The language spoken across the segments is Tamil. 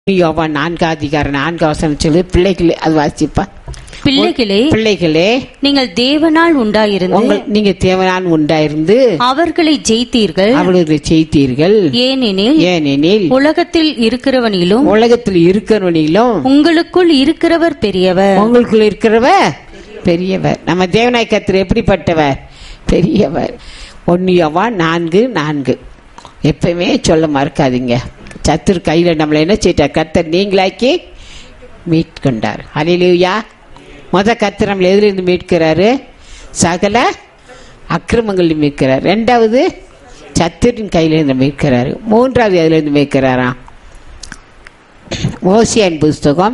யோவான் 4:4 சொல்லு. பிள்ளைகளே, அது வாசிப்பா. பிள்ளைகளே, நீங்கள் தேவனால் உண்டாயிருந்து அவர்களை ஜெயித்தீர்கள். ஏனெனில் உலகத்தில் இருக்கிறவனிலும் உங்களுக்குள் இருக்கிறவர் பெரியவர். நம்ம தேவனாய் கர்த்தர் எப்படிப்பட்டவர்? பெரியவர். 1 யோவான் 4:4 எப்பவுமே சொல்ல மறக்காதீங்க. சத்துரு கையில நம்மளை என்ன செய்தார்? கர்த்தர் நீங்களாக்கி மீட்கொண்டார். ஹல்லேலூயா. கர்த்தர் நம்மளை எதிலிருந்து மீட்கிறாரு? சகல அக்கிரமங்களில் மீட்கிறார். 2வது சத்துரின் கையிலிருந்து மீட்கிறாரு. 3வது எதிலிருந்து மீட்கிறாராம்? ஓசியாவின் புஸ்தகம்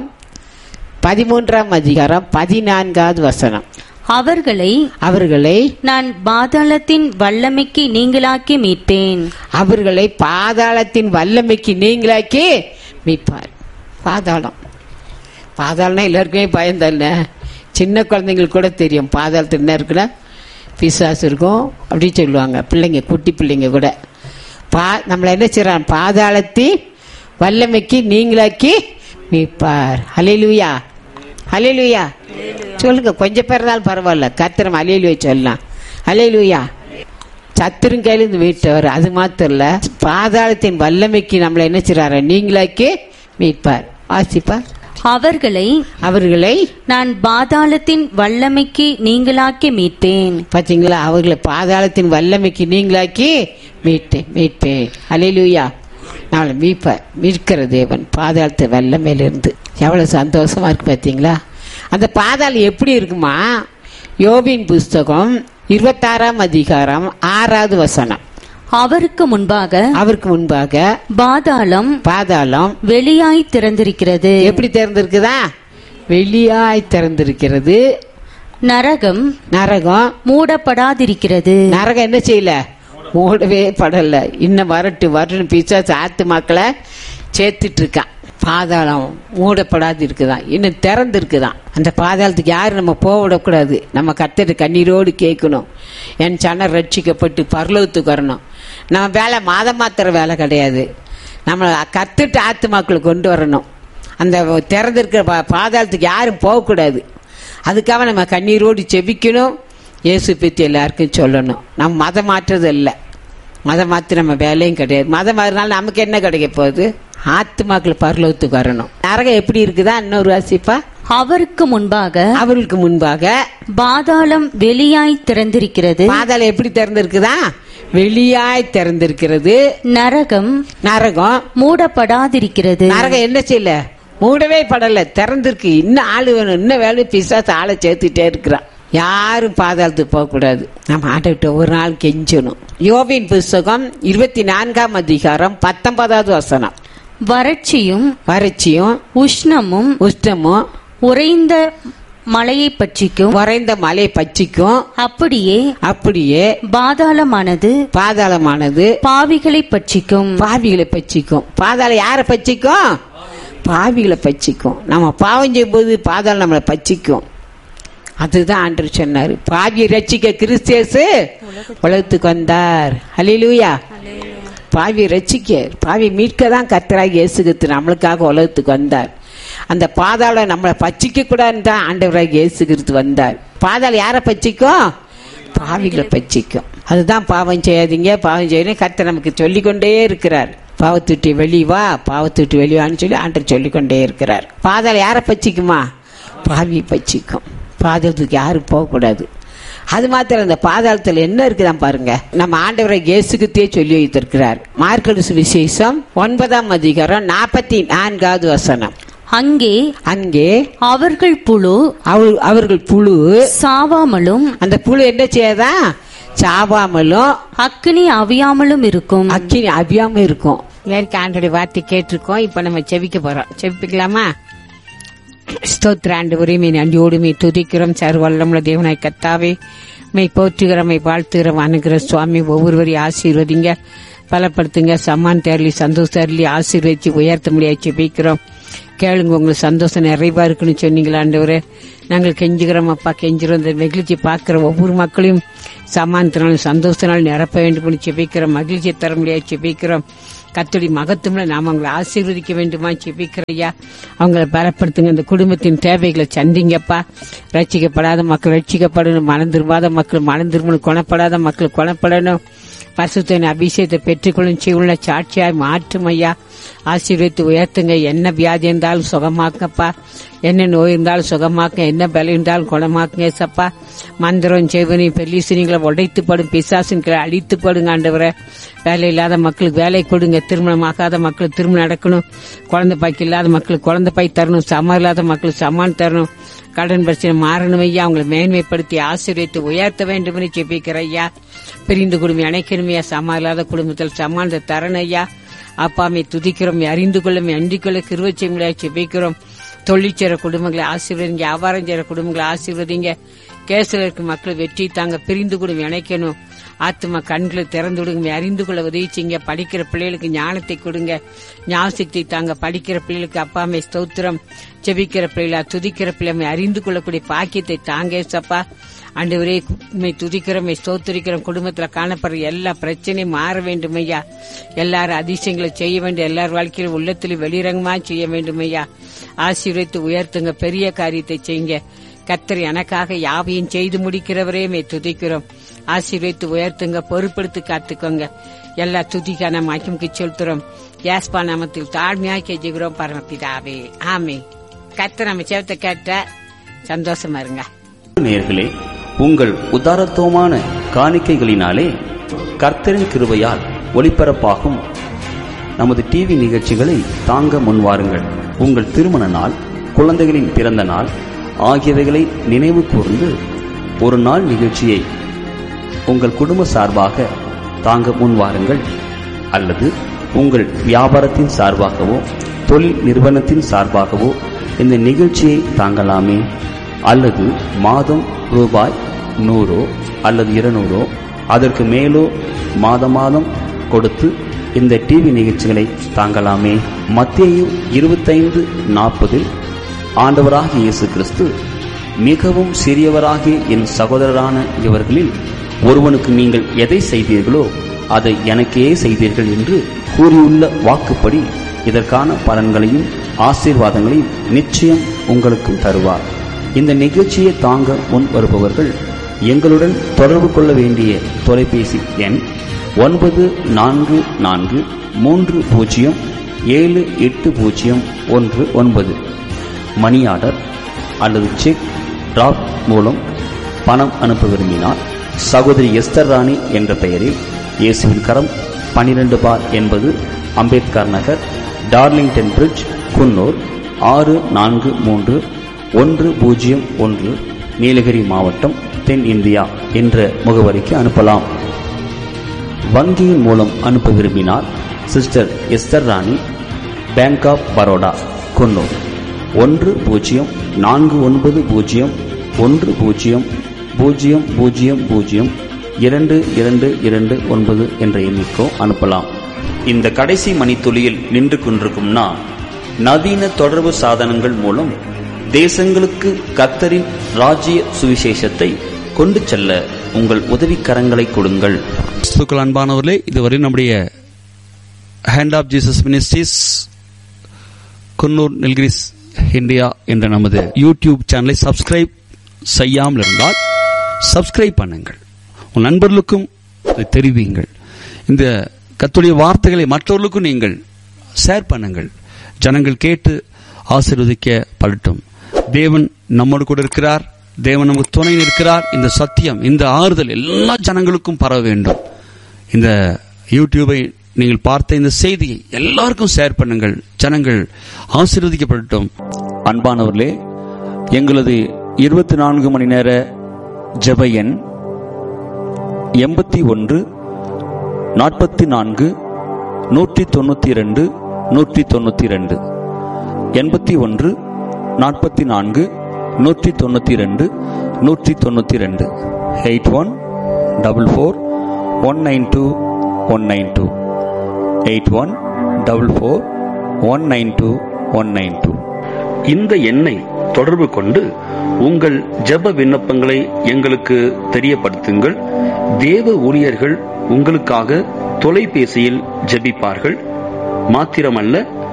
13:14 அவர்களை நான் பாதாளத்தின் வல்லமைக்கு நீங்களாக்கி மீட்பேன். அவர்களை பாதாளத்தின் வல்லமைக்கு நீங்களாக்கி மீட்பார். பாதாளம்னா எல்லாருக்குமே பயந்தால. சின்ன குழந்தைங்களுக்கு கூட தெரியும் பாதாளத்தில் என்ன இருக்குன்னா பிசாசு இருக்கும் அப்படி சொல்லுவாங்க பிள்ளைங்க, குட்டி பிள்ளைங்க கூட. நம்மளை என்ன செய்யறான்? பாதாளத்தின் வல்லமைக்கு நீங்களாக்கி மீட்பார். ஹல்லேலூயா, ஹல்லேலூயா சொல்லுங்க. கொஞ்சம் பேர் இருந்தாலும் பரவாயில்ல, கர்த்தர் ஹல்லேலூயா சொல்லலாம். ஹல்லேலூயா. சத்துருன் கையிலிருந்து மீட்டவர். அது மாத்திரம் இல்ல, பாதாளத்தின் வல்லமைக்கு நம்மளை என்ன செய்றாரு? நீங்களாக்கி மீட்பார். வாசிப்பா. அவர்களை நான் பாதாளத்தின் வல்லமைக்கு நீங்களாக்கி மீட்பேன். பாத்தீங்களா? அவர்களை பாதாளத்தின் வல்லமைக்கு நீங்களாக்கி மீட்பேன். ஹல்லேலூயா. நாளை மீட்கிற தேவன் பாதாளத்து வல்லமையிலிருந்து. எவ்வளவு சந்தோஷமா இருக்கு பாத்தீங்களா? அந்த பாதாளம் எப்படி இருக்குமா? யோபின் புஸ்தகம் 26:6 அவருக்கு முன்பாக பாதாளம் வெளியாய் திறந்திருக்கிறது. எப்படி திறந்திருக்குதா? வெளியாய் திறந்திருக்கிறது. நரகம் மூடப்படாதிருக்கிறது. நரகம் என்ன செய்யல? மூடவே படல. இன்னும் வரட்டு பிசாசு ஆத்துமாக்களை சேர்த்துட்டு இருக்கான். பாதாளம் மூடப்படாது இருக்குதான், இன்னும் திறந்து இருக்குதான். அந்த பாதாளத்துக்கு யாரும் நம்ம போக விடக்கூடாது. நம்ம கர்த்தர் கண்ணீரோடு கேட்கணும். என் சனம் ரட்சிக்கப்பட்டு பரலோகத்துக்கு வரணும். நம்ம வேலை மாத்திர வேலை கிடையாது. நம்ம கர்த்தர் ஆத்துமாக்களை கொண்டு வரணும். அந்த திறந்திருக்கிற பாதாளத்துக்கு யாரும் போகக்கூடாது. அதுக்காக நம்ம கண்ணீரோடு செபிக்கணும். இயேசு பற்றி எல்லாருக்கும் சொல்லணும். நம்ம மதம் மாற்றுறது இல்லை. மதம் மாற்றி நம்ம வேலையும் கிடையாது. மதம் மாறினாலும் நமக்கு என்ன கிடைக்க போகுது? ஆத்துமாக்கள் பரலோகத்துக்கு வரணும். நரகம் எப்படி இருக்குதா? இன்னொரு வாசிப்பா. அவருக்கு முன்பாக பாதாளம் வெளியாய் திறந்திருக்கிறது. பாதாளம் எப்படி திறந்திருக்குதா? வெளியாய் திறந்திருக்கிறது. நரகம் மூடப்படாதிருக்கிறது. நரகம் என்ன செய்யல? மூடவே படல, திறந்திருக்கு. இன்னும் ஆளு வேணும். இன்னும் வேலை பிசாசு ஆளை சேர்த்துட்டே இருக்கிறான். யாரும் பாதாளத்துக்கு போக கூடாது. நம்ம ஆட்டவிட்ட ஒரு நாள் கெஞ்சணும். யோபின் புஸ்தகம் 24:19 வறட்சியும் உஷ்ணமும் உறைந்த மலையை பட்சிக்கும். அப்படியே பாதாளமானது பாவிகளை பட்சிக்கும். பாதாளம் யாரை பட்சிக்கும்? பாவிகளை பட்சிக்கும். நம்ம பாவம் செய்யும் போது பாதாளம் நம்மளை பட்சிக்கும். அதுதான் ஆண்டவர் சொன்னார். பாவியை ரட்சிக்க கிறிஸ்து உலகத்துக்கு வந்தார். ஹல்லேலூயா. பாவியை ரட்சிக்க, பாவியை மீட்க தான் கர்த்தராகிய இயேசு கிறிஸ்து நம்மளுக்காக உலகத்துக்கு வந்தார். அந்த பாதாளம் நம்மளை பட்சிக்க கூடாதுன்னு தான் ஆண்டவராகிய இயேசு கிறிஸ்து வந்தார். பாதாளம் யாரை பட்சிக்கும்? பாவிகளை பட்சிக்கும். அதுதான் பாவம் செய்யாதீங்க, பாவம் செய்யணும் கர்த்தர் நமக்கு சொல்லிக்கொண்டே இருக்கிறார். பாவத்துட்டு வெளிவான்னு சொல்லி ஆண்டவர் சொல்லிக்கொண்டே இருக்கிறார். பாதாளம் யாரை பட்சிக்குமா? பாவியை பட்சிக்கும். பாதாளத்துக்கு யாரும் போகக்கூடாது. அது மாத்திரம் இந்த பாதாளத்தில் என்ன இருக்குதான் பாருங்க. நம்ம ஆண்டவரை இயேசுக்கே சொல்லி வைத்திருக்கிறார். மார்க்கு சுவிசேஷம் 9:44 அங்கே அவர்கள் புழு சாவாமலும், அந்த புழு என்ன செய்யாதா? சாவாமலும் அக்கினி அவியாமலும் இருக்கும். ஆண்டோடைய வார்த்தை கேட்டிருக்கோம். இப்ப நம்ம செபிக்க போறோம். செபிக்கலாமா? ஸ்தோத்திர ஆண்டவரே, நன்றியோடு துதிக்கிறோம். சர்வல்லமுள்ள தேவனாய் கர்த்தாவே, போற்றுகிறோம், வாழ்த்துகிறோம், அணுகிற சுவாமி. ஒவ்வொருவரையும் ஆசீர்வதிங்க, பலப்படுத்துங்க, சம்மான் தேரலி சந்தோஷ தேரலி ஆசீர்வதிச்சு உயர்த்த முடியாது செபிக்கிறோம். கேளுங்க, உங்களுக்கு சந்தோஷம் நிறைவா இருக்குன்னு சொன்னீங்களா ஆண்டவரே. நாங்கள் கெஞ்சுகிறோம் அப்பா, கெஞ்சுறோம். இந்த மகிழ்ச்சி பார்க்கிற ஒவ்வொரு மக்களையும் சமானத்தினாலும் சந்தோஷத்தினாலும் நிரப்ப வேண்டும் செபிக்கிறோம். மகிழ்ச்சியை தர முடியாது செபிக்கிறோம். கர்த்தருடைய மகத்துவம்ல நாம் அவங்களை ஆசீர்வதிக்க வேண்டுமா ஜெபிக்கிறையா. அவங்களை பலப்படுத்துங்க. இந்த குடும்பத்தின் தேவைகளை சந்திங்கப்பா. ரட்சிக்கப்படாத மக்கள் ரட்சிக்கப்படணும், மனம் திரும்பாத மக்கள் மனம் திரும்பணும், குணப்படாத மக்கள் குணப்படணும். பரிசுத்த அபிஷேகத்தை பெற்றுக்கொள்ளும் செய்யுள்ள சாட்சியாய் மாற்றும் ஐயா. ஆசீர்வதித்து உயர்த்துங்க. என்ன வியாதி இருந்தாலும் சுகமாக்கப்பா, என்ன நோய் இருந்தாலும் சுகமாக்க, என்ன பலம் இருந்தாலும் குணமாக்குங்க சப்பா. மந்திரம் செய்வனி பெல்லிசினிகளை உடைத்துப்படும், பிசாசின்களை அழித்துப்படுங்க ஆண்டவரை. வேலை இல்லாத மக்களுக்கு வேலை கொடுங்க, திருமணமாகாத மக்களுக்கு திருமணம் நடக்கணும், குழந்தை பாய்க்கு இல்லாத மக்களுக்கு குழந்தை பாய் தரணும், சமான் இல்லாத மக்களுக்கு சமான் தரணும், கடன் பிரச்சனை மாறணும் ஐயா. அவங்களை மேன்மைப்படுத்தி ஆசீர்வதித்து உயர்த்த வேண்டும் என்று ஜெபிக்கிற ஐயா. பிரிந்து குடும்பம் அணைக்கணுமையா, சமான் இல்லாத குடும்பத்தில் சமானத்தை தரணும் ஐயா. அப்பாமை துதிக்கிறோம், அறிந்து கொள்ளும், அண்டிக் கொள்ள கிருவச்சைகளை ஜெபிக்கிறோம். தொழிற்சேர குடும்பங்களை ஆசீர்வதிங்க, வியாபாரம் செய்யற குடும்பங்களை ஆசீர்வதிங்க. கேசில் இருக்க மக்கள் வெற்றி தாங்க, பிரிந்து குடும்பம் இணைக்கணும். ஆத்மா கண்களை திறந்து விடுங்க, அறிந்து கொள்ள உதவிச்சிங்க. படிக்கிற பிள்ளைகளுக்கு ஞானத்தை கொடுங்க, ஞாபகத்தை தாங்க. படிக்கிற பிள்ளைகளுக்கு அப்பாமை ஸ்தோத்திரம். ஜெபிக்கிற பிள்ளைகளா துதிக்கிற பிள்ளைமை அறிந்து கொள்ளக்கூடிய பாக்கியத்தை தாங்க சப்பா. ஆண்டவரே துதிக்கிறோம், ஸ்தோத்திரிக்கிறோம். குடும்பத்தில் காணப்படுற எல்லா பிரச்சனையும் மாற வேண்டும் ஐயா. எல்லாரும் அதிசயங்களை செய்ய வேண்டும், எல்லார் வாழ்க்கையிலும் உள்ளத்திலும் வெளிரங்கமா செய்ய வேண்டும் ஐயா. ஆசீர்வதித்து உயர்த்துங்க, பெரிய காரியத்தை செய்யுங்க. கர்த்தர் எனக்காக யாவையும் செய்து முடிக்கிறவரே துதிக்கிறோம். ஆசீர்வதித்து உயர்த்துங்க, பொறுப்படுத்தி காத்துக்கோங்க. எல்லா துதிக்கான மகிமைக்கு செலுத்துறோம். யாஸ்பா நாமத்தில் தாழ்மையாக கெஞ்சுகிறோம் பரமபிதாவே, ஆமென். கர்த்தர் நம்ம சேவத்தை கேட்ட சந்தோஷமா இருங்க. நேயர்களே, உங்கள் உதாரத்துவமான காணிக்கைகளினாலே கர்த்தரின் கிருபையால் ஒளிபரப்பாகும் நமது டிவி நிகழ்ச்சிகளை தாங்க முன்வாருங்கள். உங்கள் திருமண நாள், குழந்தைகளின் பிறந்த நாள் ஆகியவைகளை நினைவு கூர்ந்து ஒரு நாள் நிகழ்ச்சியை உங்கள் குடும்ப சார்பாக தாங்க முன்வாருங்கள். அல்லது உங்கள் வியாபாரத்தின் சார்பாகவோ தொழில் நிறுவனத்தின் சார்பாகவோ இந்த நிகழ்ச்சியை தாங்கலாமே. அல்லது மாதம் ரூபாய் 100 அல்லது 200 அதற்கு மேலோ மாதம் கொடுத்து இந்த டிவி நிகழ்ச்சிகளை தாங்கலாமே. மத்தேயு 25:40 ஆண்டவராகிய இயேசு கிறிஸ்து, மிகவும் சிறியவராகிய என் சகோதரரான இவர்களில் ஒருவனுக்கு நீங்கள் எதை செய்தீர்களோ அதை எனக்கே செய்தீர்கள் என்று கூறியுள்ள வாக்குப்படி இதற்கான பலன்களையும் ஆசீர்வாதங்களையும் நிச்சயம் உங்களுக்கும் தருவார். இந்த நிகழ்ச்சியை தாங்க முன் வருபவர்கள் எங்களுடன் தொடர்பு கொள்ள வேண்டிய தொலைபேசி எண் 9440707809. மணி ஆர்டர் அல்லது செக் டிராப் மூலம் பணம் அனுப்ப விரும்பினால் சகோதரி எஸ்தர் ராணி என்ற பெயரில் இயேசுவின் கரம் 12 பார் 80 அம்பேத்கர் நகர், டார்லிங்டன் பிரிட்ஜ், குன்னூர் 643101, நீலகிரி மாவட்டம், தென் இந்தியா என்ற முகவரிக்கு அனுப்பலாம். வங்கியின் மூலம் அனுப்ப விரும்பினால் sister Esther Rani, bank of Baroda, Coonoor 1049002229 என்ற எண்ணிக்கோ அனுப்பலாம். இந்த கடைசி மணித்துளியில் நின்று கொண்டிருக்கும் நான், நவீன தொடர்பு சாதனங்கள் மூலம் தேசங்களுக்கு கர்த்தரின் ராஜ்ய சுவிசேஷத்தை கொண்டு செல்ல உங்கள் உதவிக்கரங்களை கொடுங்கள். அன்பானவர்களே, இதுவரை நம்முடைய hand of Jesus ministries Coonoor Nilgiris India என்ற நமது யூடியூப் சேனலை சப்ஸ்கிரைப் செய்யாமல் இருந்தால் சப்ஸ்கிரைப் பண்ணுங்கள். உன் நண்பர்களுக்கும் தெரிவியுங்கள். இந்த கர்த்தருடைய வார்த்தைகளை மற்றவர்களுக்கும் நீங்கள் ஷேர் பண்ணுங்கள். ஜனங்கள் கேட்டு ஆசீர்வதிக்கப்படட்டும். தேவன் நம்மோடு கூட இருக்கிறார். தேவன் நமக்கு துணை இருக்கிறார். இந்த சத்தியம், இந்த ஆறுதல் எல்லா ஜனங்களுக்கும் பரவ வேண்டும். இந்த யூடியூபை நீங்கள் பார்த்த இந்த செய்தியை எல்லாருக்கும் ஷேர் பண்ணுங்கள். ஜனங்கள் ஆசீர்வதிக்கப்படட்டும். அன்பானவர்களே, எங்களது 24 மணி நேர ஜெப எண் 81 44 192 192 81 44 192 192 8144192192 8144192192. இந்த எண்ணை தொடர்பு கொண்டு உங்கள் ஜெப விண்ணப்பங்களை எங்களுக்கு தெரியப்படுத்துங்கள். தேவ ஊழியர்கள் உங்களுக்காக தொலைபேசியில் ஜெபிப்பார்கள். மாத்திரமல்ல,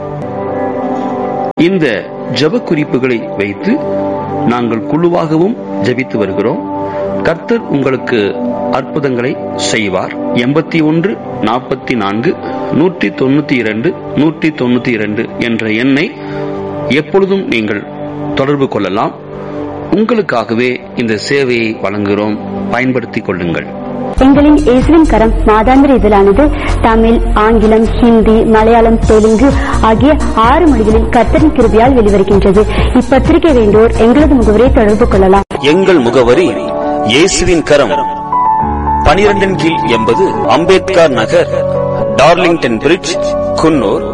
இந்த ஜெப குறிப்புகளை வைத்து நாங்கள் குழுவாகவும் ஜெபித்து வருகிறோம். கர்த்தர் உங்களுக்கு அற்புதங்களை செய்வார். 8144-192-192 என்ற எண்ணை எப்பொழுதும் நீங்கள் தொடர்பு கொள்ளலாம். உங்களுக்காகவே இந்த சேவையை வழங்குகிறோம். பயன்படுத்திக் கொள்ளுங்கள். எங்களின் இயேசுவின் கரம் மாதாந்திர இதழானது தமிழ், ஆங்கிலம், ஹிந்தி, மலையாளம், தெலுங்கு ஆகிய 6 மொழிகளில் கர்த்தரின் கிருபையால் வெளிவருகின்றது. இப்பத்திரிகை வேண்டோர் எங்களது முகவரியை தொடர்பு கொள்ளலாம். எங்கள் முகவரி இயேசுவின் கரம், 12 கீழ் 80 அம்பேத்கர் நகர், டார்லிங்டன் பிரிட்ஜ், குன்னூர்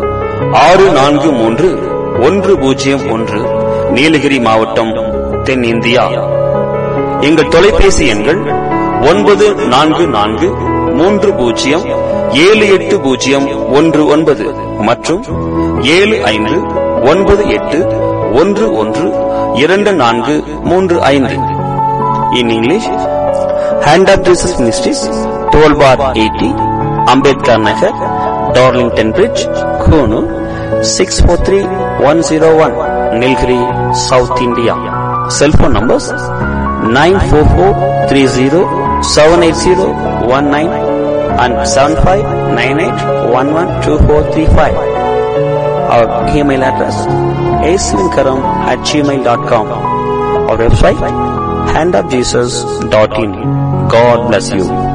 643101, நீலகிரி மாவட்டம், தென்னிந்தியா. எங்கள் தொலைபேசி எண்கள் 9443078019 மற்றும் 7598112435. In English, Hand of Jesus Ministries, 12 bar 80, Ambedkar Nagar, Darlington Bridge, Konoor, 643101, Nilgiri, South India. Cell phone numbers 94430-78019 and 7598112435. Our email address aislinkaram@gmail.com. Our website handofjesus.in. God bless you.